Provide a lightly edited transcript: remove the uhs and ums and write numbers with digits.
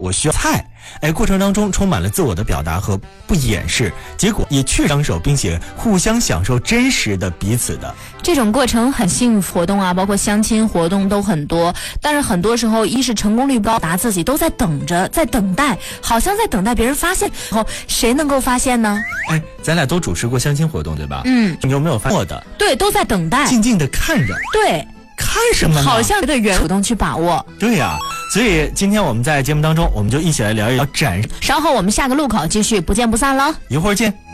我需要菜。过程当中充满了自我的表达和不掩饰，结果也确相守，并且互相享受真实的彼此的这种过程。很幸福活动啊，包括相亲活动都很多，但是很多时候一是成功率不高，自己都在等着，在等待，好像在等待别人发现，然后谁能够发现呢？ 咱俩都主持过相亲活动对吧？你有没有发现的？ 对，都在等待， 静静的看着。 对， 看什么呢？ 好像对主动去把握。 对呀，所以今天我们在节目当中，我们就一起来聊一聊展。 稍后我们下个路口继续，不见不散了， 一会儿见。